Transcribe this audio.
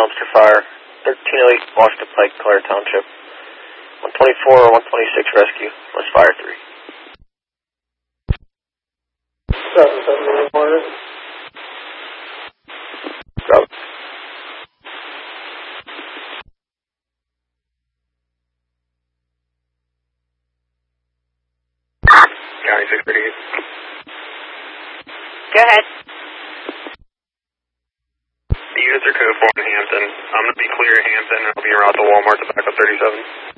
dumpster fire, 1308 Washington Pike, Clare Township. 124 or 126 rescue, was fire 3. 778 Hornet. Go. County 638. Go ahead. The units are code 4 in Hampton. I'm going to be clear in Hampton. I'll be around the Walmart to back up 37.